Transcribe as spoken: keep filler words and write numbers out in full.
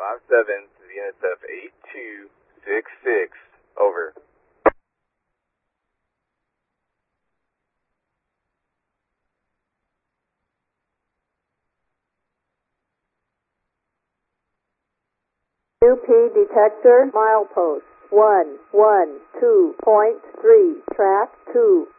five seven to the N S F eight two six six. Over. U P detector milepost one one two point three track two.